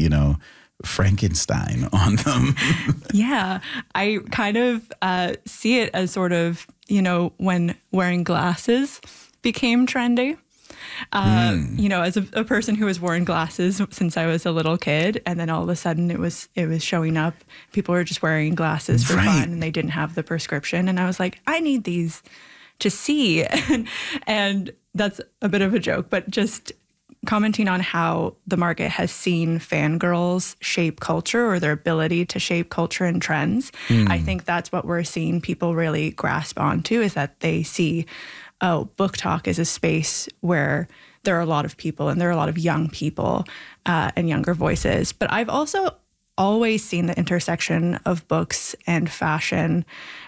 Frankenstein on them. Yeah, I kind of see it as sort of, when wearing glasses became trendy. As a person who has worn glasses since I was a little kid, and then all of a sudden it was showing up. People were just wearing glasses for fun, and they didn't have the prescription. And I was like, I need these to see. And that's a bit of a joke, but just commenting on how the market has seen fangirls shape culture, or their ability to shape culture and trends. I think that's what we're seeing people really grasp onto, is that they see, Book Talk is a space where there are a lot of people, and there are a lot of young people and younger voices. But I've also always seen the intersection of books and fashion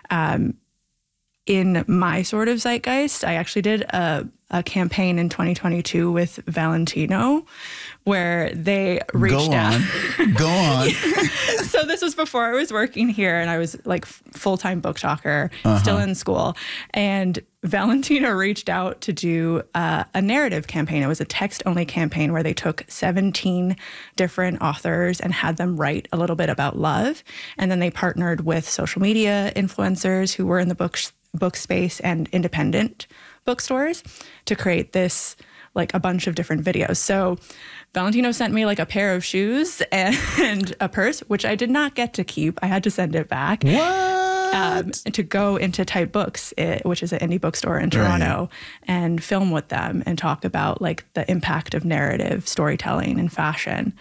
in my sort of zeitgeist. I actually did a campaign in 2022 with Valentino, where they reached out. Go on. So this was before I was working here, and I was like full-time book talker, still in school. And Valentino reached out to do a narrative campaign. It was a text-only campaign where they took 17 different authors and had them write a little bit about love. And then they partnered with social media influencers who were in the book space and independent bookstores to create this, like, a bunch of different videos. So Valentino sent me like a pair of shoes and a purse, which I did not get to keep. I had to send it back. What? To go into Type Books, which is an indie bookstore in Toronto, and film with them and talk about like the impact of narrative storytelling and fashion.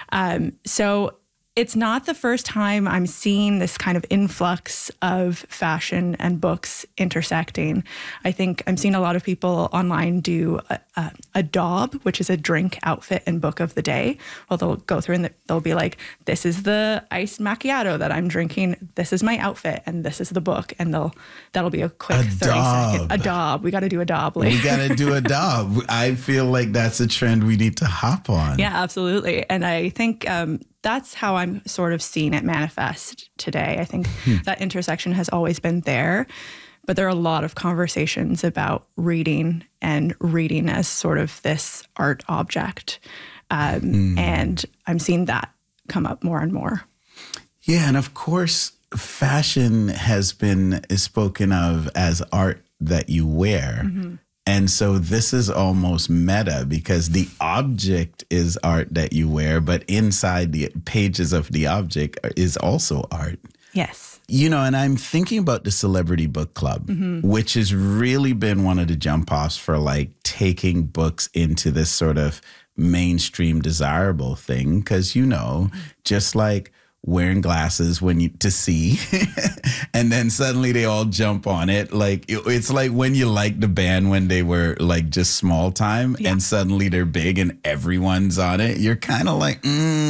So it's not the first time I'm seeing this kind of influx of fashion and books intersecting. I think I'm seeing a lot of people online do a daub, which is a drink, outfit, and book of the day. Well, they'll go through and they'll be like, this is the iced macchiato that I'm drinking. This is my outfit, and this is the book. And that'll be a quick 30-second. A daub. We got to do a daub later. We got to do a daub. I feel like that's a trend we need to hop on. Yeah, absolutely. And I think that's how I'm sort of seeing it manifest today. I think that intersection has always been there, but there are a lot of conversations about reading and reading as sort of this art object. And I'm seeing that come up more and more. Yeah, and of course, fashion has been spoken of as art that you wear. And so this is almost meta, because the object is art that you wear, but inside the pages of the object is also art. Yes. And I'm thinking about the Celebrity Book Club, which has really been one of the jump offs for like taking books into this sort of mainstream desirable thing. Because, just like wearing glasses to see, and then suddenly they all jump on it. Like it's like when you like the band when they were like just small time, and suddenly they're big and everyone's on it. You're kind of like,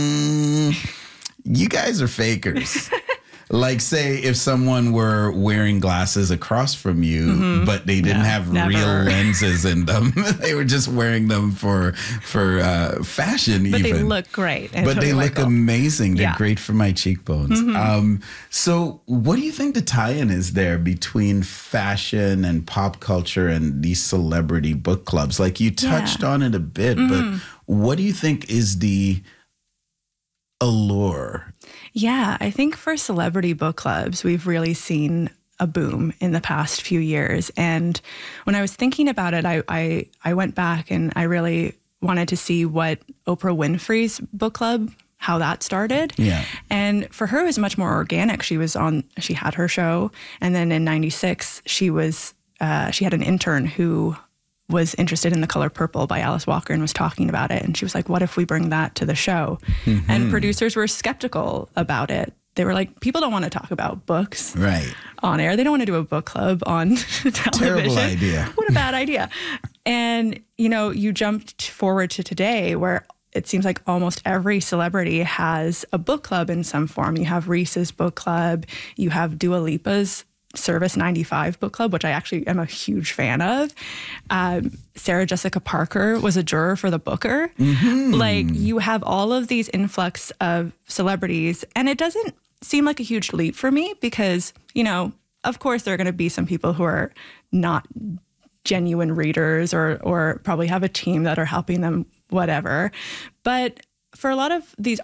you guys are fakers. Like, say if someone were wearing glasses across from you, but they didn't have real lenses in them. They were just wearing them for fashion. But they look great. But they look amazing. They're great for my cheekbones. So what do you think the tie-in is there between fashion and pop culture and these celebrity book clubs? Like, you touched on it a bit, but what do you think is the allure? Yeah, I think for celebrity book clubs, we've really seen a boom in the past few years. And when I was thinking about it, I went back and I really wanted to see what Oprah Winfrey's book club, how that started. Yeah. And for her, it was much more organic. She had her show. And then in 96, she had an intern who was interested in The Color Purple by Alice Walker and was talking about it. And she was like, what if we bring that to the show? And producers were skeptical about it. They were like, people don't want to talk about books on air. They don't want to do a book club on television. Terrible idea. What a bad idea. And, you jumped forward to today, where it seems like almost every celebrity has a book club in some form. You have Reese's book club. You have Dua Lipa's Service 95 book club, which I actually am a huge fan of. Sarah Jessica Parker was a juror for the Booker. Like, you have all of these influx of celebrities, and it doesn't seem like a huge leap for me because, of course there are going to be some people who are not genuine readers or probably have a team that are helping them, whatever. But for a lot of these